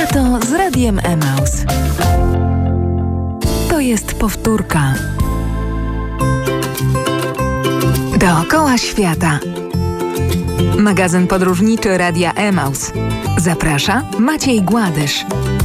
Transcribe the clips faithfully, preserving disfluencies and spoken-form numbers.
Lato z Radiem Emaus. To jest powtórka. Dookoła świata. Magazyn podróżniczy Radia Emaus. Zaprasza Maciej Gładysz.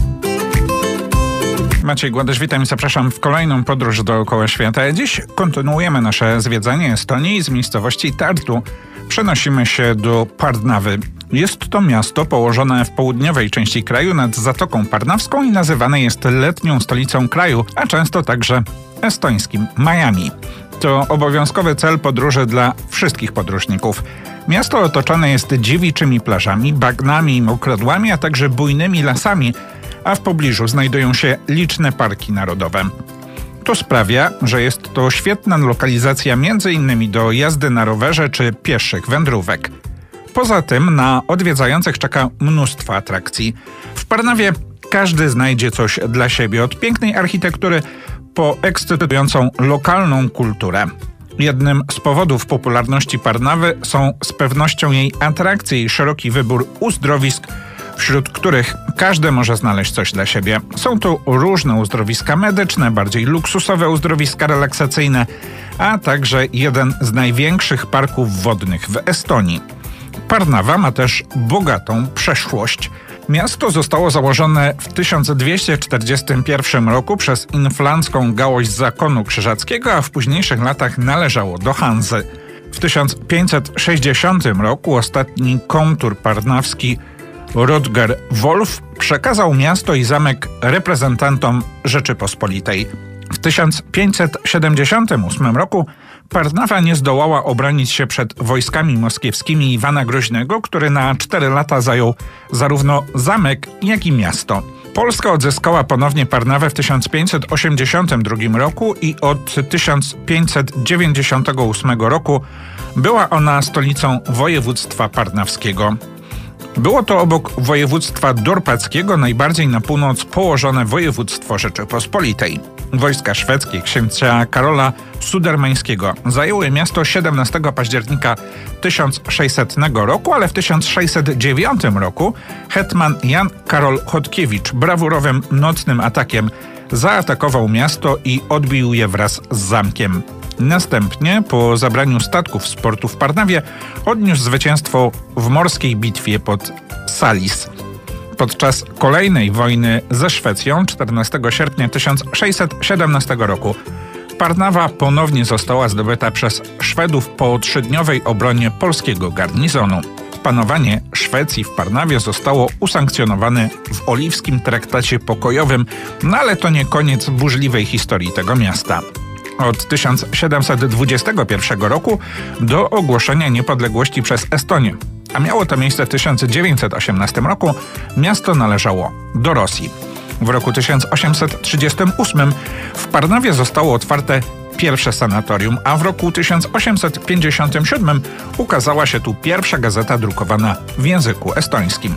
Maciej Gładysz, witam i zapraszam w kolejną podróż dookoła świata. Dziś kontynuujemy nasze zwiedzanie Estonii. Z miejscowości Tartu przenosimy się do Parnawy. Jest to miasto położone w południowej części kraju nad Zatoką Parnawską i nazywane jest letnią stolicą kraju, a często także estońskim Miami. To obowiązkowy cel podróży dla wszystkich podróżników. Miasto otoczone jest dziewiczymi plażami, bagnami i mokradłami, a także bujnymi lasami, a w pobliżu znajdują się liczne parki narodowe. To sprawia, że jest to świetna lokalizacja m.in. do jazdy na rowerze czy pieszych wędrówek. Poza tym na odwiedzających czeka mnóstwo atrakcji. W Parnawie każdy znajdzie coś dla siebie, od pięknej architektury po ekscytującą lokalną kulturę. Jednym z powodów popularności Parnawy są z pewnością jej atrakcje i szeroki wybór uzdrowisk, wśród których każdy może znaleźć coś dla siebie. Są tu różne uzdrowiska medyczne, bardziej luksusowe uzdrowiska relaksacyjne, a także jeden z największych parków wodnych w Estonii. Parnawa ma też bogatą przeszłość. Miasto zostało założone w tysiąc dwieście czterdziestym pierwszym roku przez inflancką gałąź zakonu krzyżackiego, a w późniejszych latach należało do Hanzy. W tysiąc pięćset sześćdziesiątym roku ostatni komtur parnawski Rutger Wolf przekazał miasto i zamek reprezentantom Rzeczypospolitej. W tysiąc pięćset siedemdziesiątym ósmym roku Parnawa nie zdołała obronić się przed wojskami moskiewskimi Iwana Groźnego, który na cztery lata zajął zarówno zamek, jak i miasto. Polska odzyskała ponownie Parnawę w tysiąc pięćset osiemdziesiątym drugim roku i od tysiąc pięćset dziewięćdziesiątego ósmego roku była ona stolicą województwa parnawskiego. Było to obok województwa dorpackiego najbardziej na północ położone województwo Rzeczypospolitej. Wojska szwedzkie księcia Karola Sudermańskiego zajęły miasto siedemnastego października tysiąc sześćsetnego roku, ale w tysiąc sześćset dziewiątym roku hetman Jan Karol Chodkiewicz brawurowym nocnym atakiem zaatakował miasto i odbił je wraz z zamkiem. Następnie, po zabraniu statków z portu w Parnawie, odniósł zwycięstwo w morskiej bitwie pod Salis. Podczas kolejnej wojny ze Szwecją czternastego sierpnia tysiąc sześćset siedemnastego roku Parnawa ponownie została zdobyta przez Szwedów po trzydniowej obronie polskiego garnizonu. Panowanie Szwecji w Parnawie zostało usankcjonowane w Oliwskim Traktacie Pokojowym, no ale to nie koniec burzliwej historii tego miasta. Od tysiąc siedemset dwudziestego pierwszego roku do ogłoszenia niepodległości przez Estonię, a miało to miejsce w tysiąc dziewięćset osiemnastym roku, miasto należało do Rosji. W roku tysiąc osiemset trzydziestym ósmym w Parnawie zostało otwarte pierwsze sanatorium, a w roku tysiąc osiemset pięćdziesiątym siódmym ukazała się tu pierwsza gazeta drukowana w języku estońskim.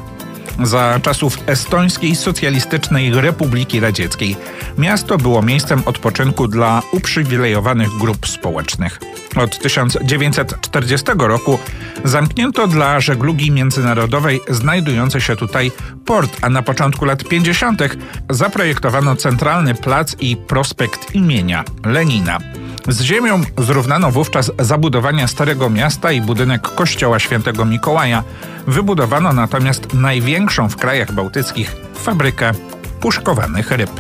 Za czasów Estońskiej Socjalistycznej Republiki Radzieckiej miasto było miejscem odpoczynku dla uprzywilejowanych grup społecznych. Od tysiąc dziewięćset czterdziestego roku zamknięto dla żeglugi międzynarodowej znajdujący się tutaj port, a na początku lat pięćdziesiątych zaprojektowano centralny plac i prospekt imienia Lenina. Z ziemią zrównano wówczas zabudowania Starego Miasta i budynek kościoła świętego Mikołaja. Wybudowano natomiast największą w krajach bałtyckich fabrykę puszkowanych ryb.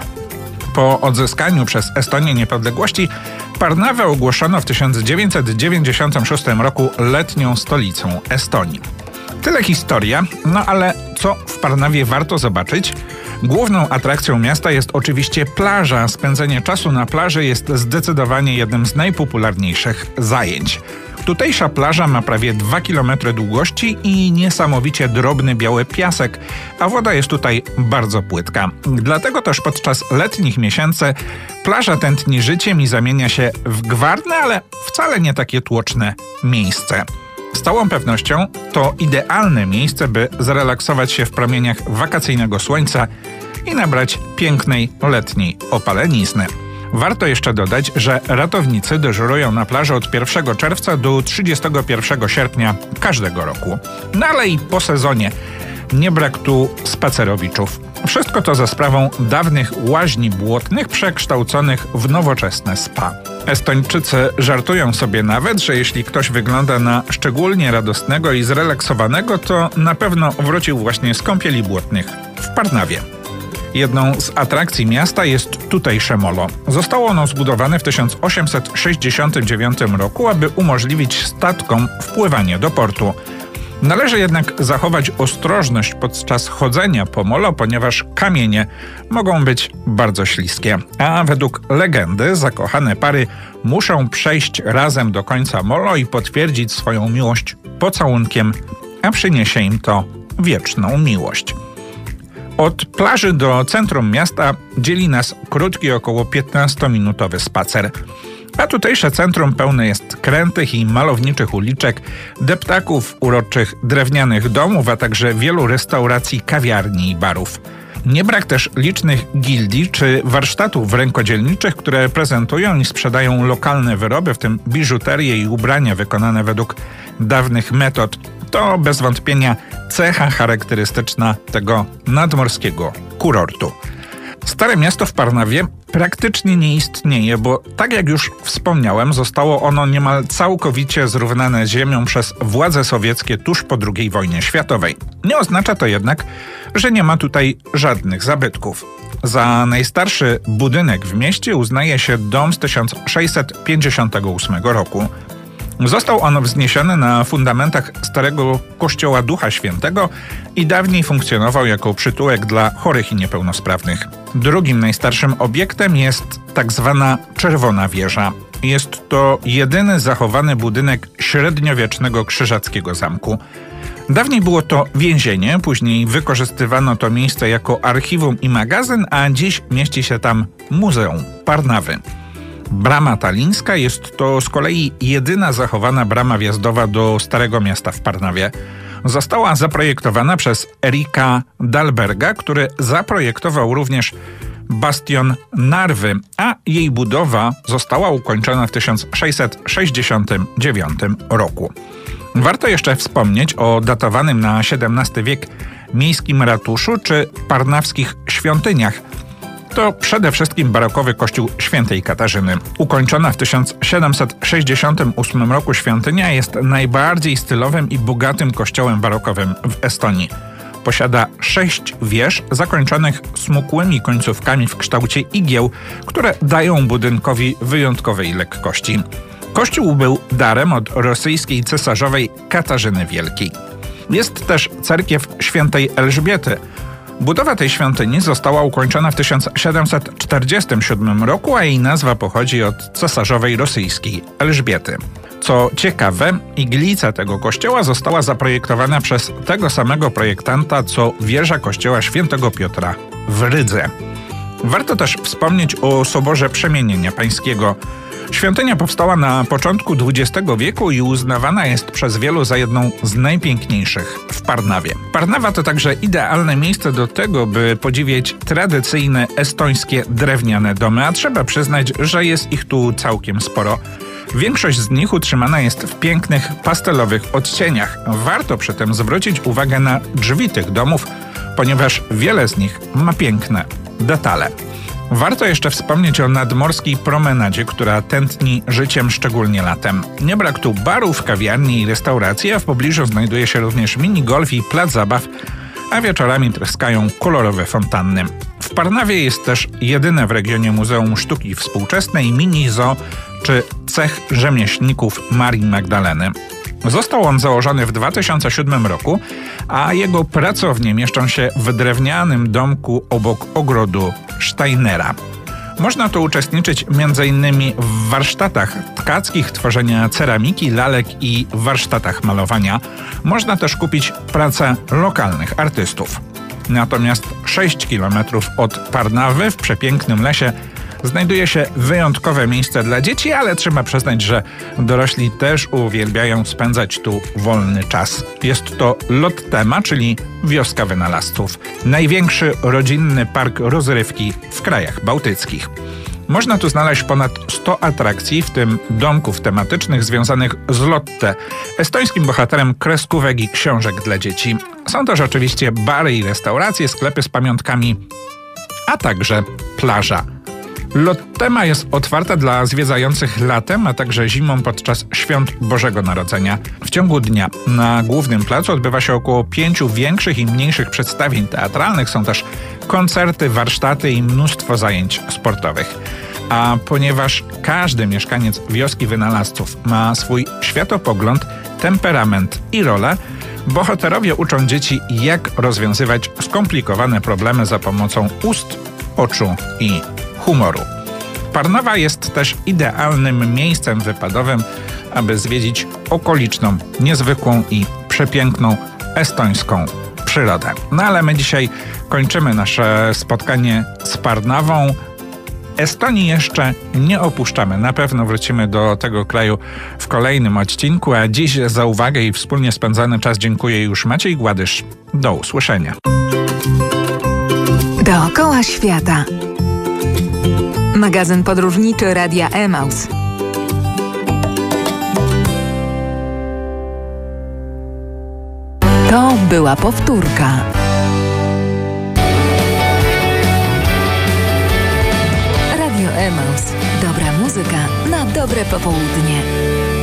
Po odzyskaniu przez Estonię niepodległości Parnawę ogłoszono w tysiąc dziewięćset dziewięćdziesiątym szóstym roku letnią stolicą Estonii. Tyle historia, no ale co w Parnawie warto zobaczyć? Główną atrakcją miasta jest oczywiście plaża. Spędzenie czasu na plaży jest zdecydowanie jednym z najpopularniejszych zajęć. Tutejsza plaża ma prawie dwa kilometry długości i niesamowicie drobny biały piasek, a woda jest tutaj bardzo płytka. Dlatego też podczas letnich miesięcy plaża tętni życiem i zamienia się w gwarne, ale wcale nie takie tłoczne miejsce. Z całą pewnością to idealne miejsce, by zrelaksować się w promieniach wakacyjnego słońca i nabrać pięknej letniej opalenizny. Warto jeszcze dodać, że ratownicy dyżurują na plaży od pierwszego czerwca do trzydziestego pierwszego sierpnia każdego roku. No ale i po sezonie Nie brak tu spacerowiczów. Wszystko to za sprawą dawnych łaźni błotnych przekształconych w nowoczesne spa. Estończycy żartują sobie nawet, że jeśli ktoś wygląda na szczególnie radosnego i zrelaksowanego, to na pewno wrócił właśnie z kąpieli błotnych w Parnawie. Jedną z atrakcji miasta jest tutejsze molo. Zostało ono zbudowane w tysiąc osiemset sześćdziesiątym dziewiątym roku, aby umożliwić statkom wpływanie do portu. Należy jednak zachować ostrożność podczas chodzenia po molo, ponieważ kamienie mogą być bardzo śliskie. A według legendy zakochane pary muszą przejść razem do końca molo i potwierdzić swoją miłość pocałunkiem, a przyniesie im to wieczną miłość. Od plaży do centrum miasta dzieli nas krótki, około piętnastominutowy spacer. A tutejsze centrum pełne jest krętych i malowniczych uliczek, deptaków, uroczych drewnianych domów, a także wielu restauracji, kawiarni i barów. Nie brak też licznych gildii czy warsztatów rękodzielniczych, które prezentują i sprzedają lokalne wyroby, w tym biżuterię i ubrania wykonane według dawnych metod. To bez wątpienia cecha charakterystyczna tego nadmorskiego kurortu. Stare miasto w Parnawie praktycznie nie istnieje, bo tak jak już wspomniałem, zostało ono niemal całkowicie zrównane z ziemią przez władze sowieckie tuż po drugiej wojnie światowej. Nie oznacza to jednak, że nie ma tutaj żadnych zabytków. Za najstarszy budynek w mieście uznaje się dom z tysiąc sześćset pięćdziesiątego ósmego roku. Został on wzniesiony na fundamentach starego kościoła Ducha Świętego i dawniej funkcjonował jako przytułek dla chorych i niepełnosprawnych. Drugim najstarszym obiektem jest tak zwana Czerwona Wieża. Jest to jedyny zachowany budynek średniowiecznego krzyżackiego zamku. Dawniej było to więzienie, później wykorzystywano to miejsce jako archiwum i magazyn, a dziś mieści się tam Muzeum Parnawy. Brama Talińska jest to z kolei jedyna zachowana brama wjazdowa do Starego Miasta w Parnawie. Została zaprojektowana przez Erika Dahlberga, który zaprojektował również bastion Narwy, a jej budowa została ukończona w tysiąc sześćset sześćdziesiątym dziewiątym roku. Warto jeszcze wspomnieć o datowanym na siedemnasty wiek miejskim ratuszu czy parnawskich świątyniach. To przede wszystkim barokowy kościół Świętej Katarzyny. Ukończona w tysiąc siedemset sześćdziesiątym ósmym roku świątynia jest najbardziej stylowym i bogatym kościołem barokowym w Estonii. Posiada sześć wież zakończonych smukłymi końcówkami w kształcie igieł, które dają budynkowi wyjątkowej lekkości. Kościół był darem od rosyjskiej cesarzowej Katarzyny Wielkiej. Jest też cerkiew Świętej Elżbiety. Budowa tej świątyni została ukończona w tysiąc siedemset czterdziestym siódmym roku, a jej nazwa pochodzi od cesarzowej rosyjskiej Elżbiety. Co ciekawe, iglica tego kościoła została zaprojektowana przez tego samego projektanta, co wieża kościoła Świętego Piotra w Rydze. Warto też wspomnieć o Soborze Przemienienia Pańskiego. Świątynia powstała na początku dwudziestego wieku i uznawana jest przez wielu za jedną z najpiękniejszych w Parnawie. Parnawa to także idealne miejsce do tego, by podziwiać tradycyjne estońskie drewniane domy, a trzeba przyznać, że jest ich tu całkiem sporo. Większość z nich utrzymana jest w pięknych, pastelowych odcieniach. Warto przy tym zwrócić uwagę na drzwi tych domów, ponieważ wiele z nich ma piękne detale. Warto jeszcze wspomnieć o nadmorskiej promenadzie, która tętni życiem szczególnie latem. Nie brak tu barów, kawiarni i restauracji, a w pobliżu znajduje się również minigolf i plac zabaw, a wieczorami tryskają kolorowe fontanny. W Parnawie jest też jedyne w regionie Muzeum Sztuki Współczesnej, mini zoo czy cech rzemieślników Marii Magdaleny. Został on założony w dwa tysiące siódmym roku, a jego pracownie mieszczą się w drewnianym domku obok ogrodu Steinera. Można tu uczestniczyć między innymi w warsztatach tkackich, tworzenia ceramiki, lalek i warsztatach malowania. Można też kupić pracę lokalnych artystów. Natomiast sześć kilometrów od Parnawy w przepięknym lesie znajduje się wyjątkowe miejsce dla dzieci, ale trzeba przyznać, że dorośli też uwielbiają spędzać tu wolny czas. Jest to Lottema, czyli wioska wynalazców. Największy rodzinny park rozrywki w krajach bałtyckich. Można tu znaleźć ponad sto atrakcji, w tym domków tematycznych związanych z Lotte, estońskim bohaterem kreskówek i książek dla dzieci. Są też oczywiście bary i restauracje, sklepy z pamiątkami, a także plaża. Lottema jest otwarta dla zwiedzających latem, a także zimą podczas świąt Bożego Narodzenia. W ciągu dnia na głównym placu odbywa się około pięciu większych i mniejszych przedstawień teatralnych. Są też koncerty, warsztaty i mnóstwo zajęć sportowych. A ponieważ każdy mieszkaniec wioski wynalazców ma swój światopogląd, temperament i rolę, bohaterowie uczą dzieci, jak rozwiązywać skomplikowane problemy za pomocą ust, oczu i humoru. Parnawa jest też idealnym miejscem wypadowym, aby zwiedzić okoliczną, niezwykłą i przepiękną estońską przyrodę. No ale my dzisiaj kończymy nasze spotkanie z Parnawą. Estonii jeszcze nie opuszczamy. Na pewno wrócimy do tego kraju w kolejnym odcinku, a dziś za uwagę i wspólnie spędzony czas dziękuję już Maciej Gładysz. Do usłyszenia. Dookoła świata. Magazyn podróżniczy Radia Emaus. To była powtórka. Radio Emaus. Dobra muzyka na dobre popołudnie.